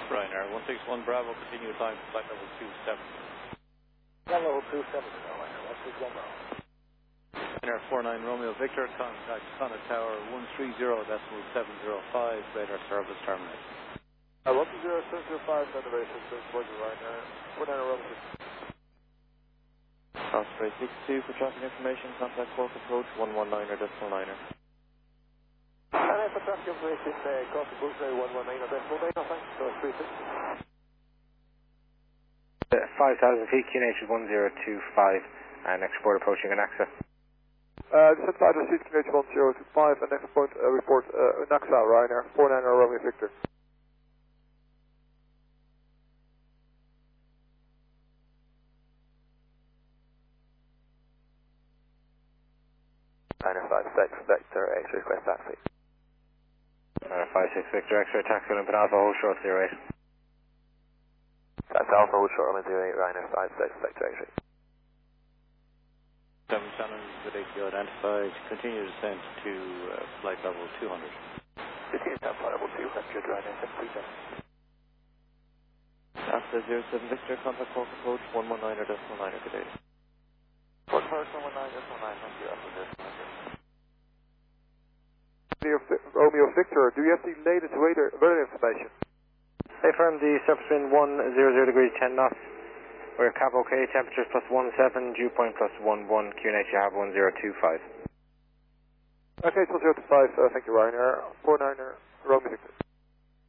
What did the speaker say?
Ryanair 161 Bravo, continue time, flight level 27. Flight level 27 now, Ryanair 161 Bravo. Ryanair 49 Romeo Victor, contact Sonnet Tower 130.705, radar service terminated. 130.705, reservation, Virgin Ryanair 49 Romeo Victor. Osprey 62 for traffic information, contact Cork approach 119.9er. And for traffic information, Cork approach 119.9er, thanks, so 36. 5,000 feet, QNH 1025, and next port approaching Anaxa. Descent to address seat QNH 1025, and next point report Anaxa, Ryanair 49 Romeo Victor. Ryanair 56 Victor, X-ray request taxi. Ryanair 56 Victor, X-ray taxi, Olympic Alpha, hold short 08. That's Alpha, hold short, Olympic 08, Ryanair 56 Victor, X-ray. 7 channels with ATO identified, continue descent to flight level 200. Continue descent flight level 200, Ryanair 737. Alpha 07 Victor, contact Cork approach 119.9er, good day. Cork approach 119.9, thank you, Alpha 07. Romeo Victor, do you have the latest weather information? Hey firm, the surface wind 100 degrees 10 knots. We're cap okay, temperatures +17, dew point +11, QNH you have 1025. Okay, it's 1025, thank you Ryanair, 49er Romeo Victor.